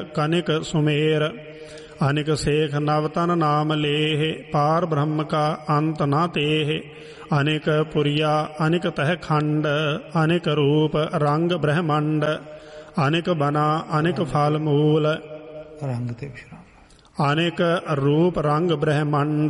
कनिक सुमेर अनिक सेख नवतन नाम लेह पार ब्रह्म का अंत न तेह अनिक पुरिया अनिक तह खंड अनिक रूप रंग ब्रह्मंड अनिक बना अनिक फल मूल रंग ते विश्राम अनिक रूप रंग ब्रह्मंड